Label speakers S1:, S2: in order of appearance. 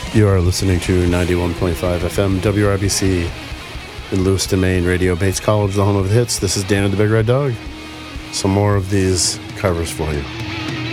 S1: You are listening to 91.5 FM WRBC in Lewiston, Maine, Radio Bates College, the home of the hits. This is Dan and the Big Red Dog. Some more of these covers for you.